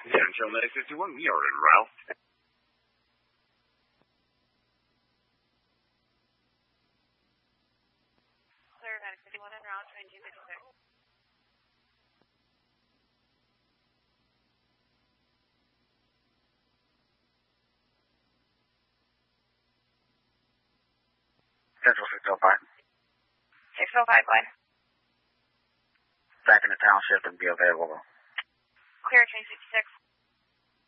Central Medic 51, we are en route. Clear Medic 51 en route, 2256. Central 605. 605, go ahead. Back in the township and be available. Clear train 66.